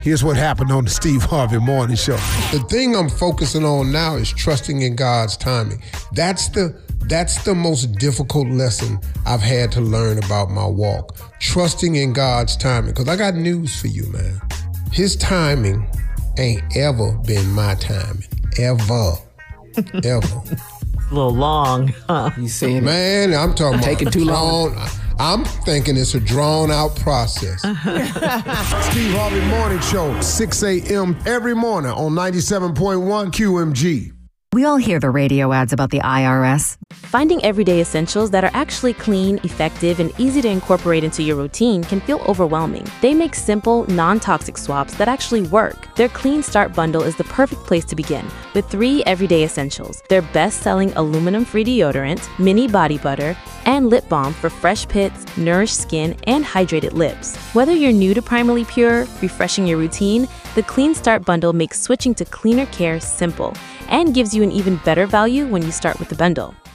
Here's what happened on the Steve Harvey Morning Show. The thing I'm focusing on now is trusting in God's timing. That's the most difficult lesson I've had to learn about my walk. Trusting in God's timing. Because I got news for you, man. His timing ain't ever been my timing. Ever. Ever. A little long, huh? You saying, man, I'm talking about taking too long. I'm thinking it's a drawn-out process. Steve Harvey Morning Show, 6 a.m. every morning on 97.1 QMG. We all hear the radio ads about the IRS. Finding everyday essentials that are actually clean, effective, and easy to incorporate into your routine can feel overwhelming. They make simple, non-toxic swaps that actually work. Their Clean Start Bundle is the perfect place to begin, with 3 everyday essentials. Their best-selling aluminum-free deodorant, mini body butter, and lip balm for fresh pits, nourished skin, and hydrated lips. Whether you're new to Primarily Pure, refreshing your routine, the Clean Start Bundle makes switching to cleaner care simple and gives you an even better value when you start with the bundle.